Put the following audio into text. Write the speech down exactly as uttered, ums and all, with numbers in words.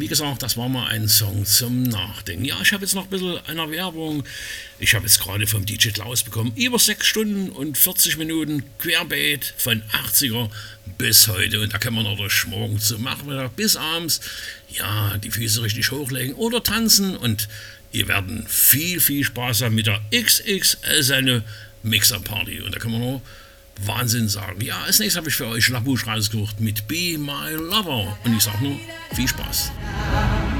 wie gesagt, das war mal ein Song zum Nachdenken. Ja, ich habe jetzt noch ein bisschen einer Werbung. Ich habe jetzt gerade vom D J Klaus bekommen, über sechs Stunden und vierzig Minuten Querbeet von achtziger bis heute. Und da kann man natürlich morgen zum Nachmittag bis abends, ja, die Füße richtig hochlegen oder tanzen. Und ihr werden viel, viel Spaß haben mit der X X L seine Mixer-Party. Und da kann man nur Wahnsinn sagen. Ja, als nächstes habe ich für euch Labouche rausgesucht mit Be My Lover. Und ich sage nur, viel Spaß.